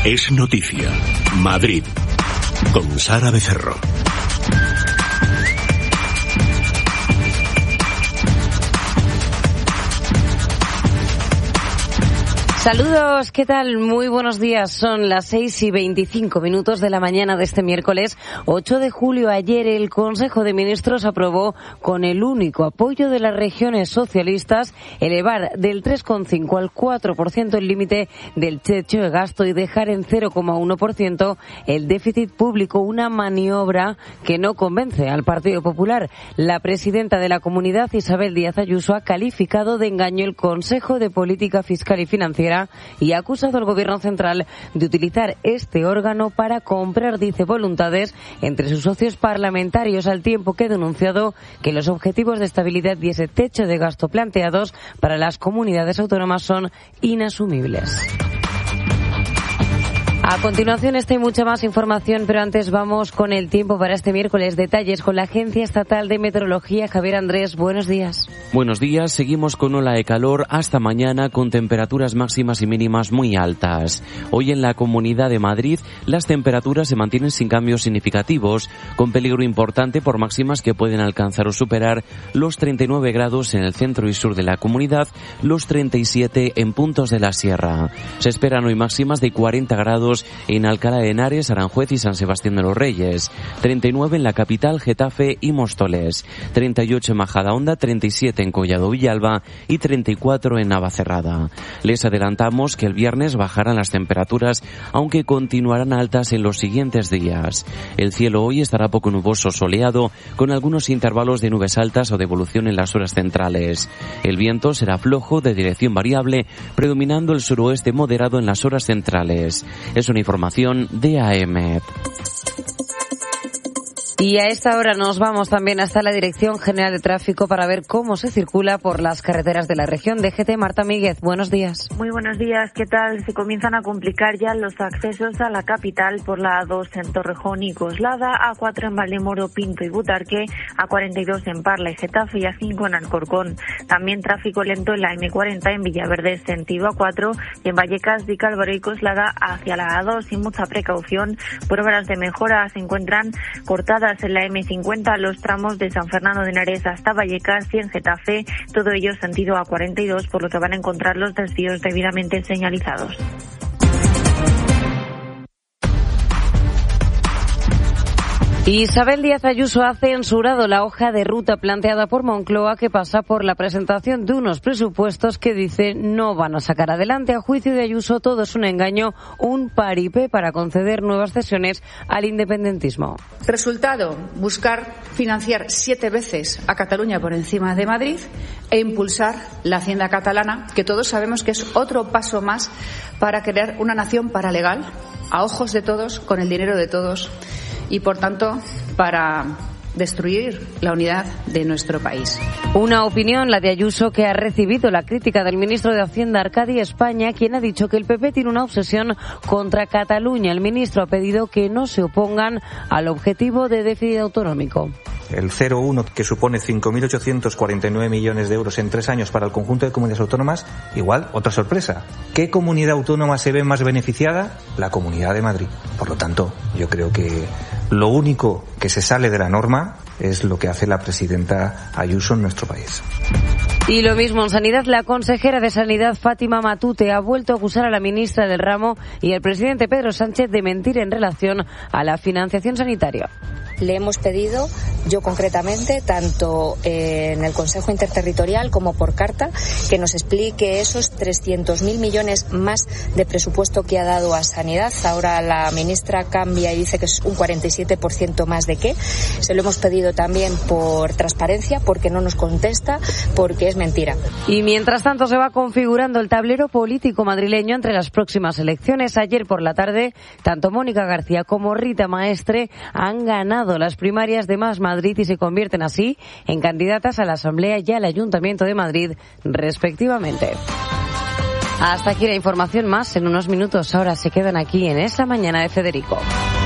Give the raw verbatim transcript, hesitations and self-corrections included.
Es noticia. Madrid. Con Sara Becerro. Saludos, ¿qué tal? Muy buenos días. Son las seis y veinticinco minutos de la mañana de este miércoles ocho de julio. Ayer el Consejo de Ministros aprobó, con el único apoyo de las regiones socialistas, elevar del tres coma cinco al cuatro por ciento el límite del techo de gasto y dejar en cero coma uno por ciento el déficit público, una maniobra que no convence al Partido Popular. La presidenta de la Comunidad, Isabel Díaz Ayuso, ha calificado de engaño el Consejo de Política Fiscal y Financiera y ha acusado al Gobierno central de utilizar este órgano para comprar, dice, voluntades entre sus socios parlamentarios, al tiempo que ha denunciado que los objetivos de estabilidad y ese techo de gasto planteados para las comunidades autónomas son inasumibles. A continuación, esta y mucha más información, pero antes vamos con el tiempo para este miércoles. Detalles con la Agencia Estatal de Meteorología. Javier Andrés, buenos días. Buenos días. Seguimos con ola de calor hasta mañana, con temperaturas máximas y mínimas muy altas. Hoy en la Comunidad de Madrid las temperaturas se mantienen sin cambios significativos, con peligro importante por máximas que pueden alcanzar o superar los treinta y nueve grados en el centro y sur de la comunidad, los treinta y siete en puntos de la sierra. Se esperan hoy máximas de cuarenta grados en Alcalá de Henares, Aranjuez y San Sebastián de los Reyes, treinta y nueve en la capital, Getafe y Móstoles, treinta y ocho en Majadahonda, treinta y siete en Collado Villalba y treinta y cuatro en Navacerrada. Les adelantamos que el viernes bajarán las temperaturas, aunque continuarán altas en los siguientes días. El cielo hoy estará poco nuboso, soleado, con algunos intervalos de nubes altas o de evolución en las horas centrales. El viento será flojo, de dirección variable, predominando el suroeste moderado en las horas centrales. Es una información de A M E P. Y a esta hora nos vamos también hasta la Dirección General de Tráfico para ver cómo se circula por las carreteras de la región. D G T, Marta Míguez, buenos días. Muy buenos días, ¿qué tal? Se comienzan a complicar ya los accesos a la capital por la A dos en Torrejón y Coslada, A cuatro en Valdemoro, Pinto y Butarque, A cuarenta y dos en Parla y Getafe y A cinco en Alcorcón. También tráfico lento en la M cuarenta en Villaverde, sentido A cuatro, y en Vallecas, Vicálvaro y Coslada hacia la A dos, y mucha precaución. Por obras de mejora se encuentran cortadas en la M cincuenta los tramos de San Fernando de Henares hasta Vallecas y en Getafe, todo ello sentido A cuarenta y dos, por lo que van a encontrar los desvíos debidamente señalizados. Isabel Díaz Ayuso ha censurado la hoja de ruta planteada por Moncloa, que pasa por la presentación de unos presupuestos que dice no van a sacar adelante. A juicio de Ayuso, todo es un engaño, un paripé para conceder nuevas cesiones al independentismo. Resultado, buscar financiar siete veces a Cataluña por encima de Madrid e impulsar la hacienda catalana, que todos sabemos que es otro paso más para crear una nación paralegal, a ojos de todos, con el dinero de todos, y por tanto para destruir la unidad de nuestro país. Una opinión, la de Ayuso, que ha recibido la crítica del ministro de Hacienda, Arcadi España, quien ha dicho que el P P tiene una obsesión contra Cataluña. El ministro ha pedido que no se opongan al objetivo de déficit autonómico. El cero coma uno, que supone cinco mil ochocientos cuarenta y nueve millones de euros en tres años para el conjunto de comunidades autónomas, igual, otra sorpresa. ¿Qué comunidad autónoma se ve más beneficiada? La Comunidad de Madrid. Por lo tanto, yo creo que lo único que se sale de la norma es lo que hace la presidenta Ayuso en nuestro país. Y lo mismo en Sanidad. La consejera de Sanidad, Fátima Matute, ha vuelto a acusar a la ministra del ramo y al presidente Pedro Sánchez de mentir en relación a la financiación sanitaria. Le hemos pedido, yo concretamente, tanto en el Consejo Interterritorial como por carta, que nos explique esos trescientos mil millones más de presupuesto que ha dado a Sanidad. Ahora la ministra cambia y dice que es un cuarenta y siete por ciento más de qué. Se lo hemos pedido también por transparencia, porque no nos contesta, porque es mentira. Y mientras tanto se va configurando el tablero político madrileño entre las próximas elecciones. Ayer por la tarde, tanto Mónica García como Rita Maestre han ganado las primarias de Más Madrid y se convierten así en candidatas a la Asamblea y al Ayuntamiento de Madrid, respectivamente. Hasta aquí la información, más en unos minutos. Ahora se quedan aquí en Es la Mañana de Federico.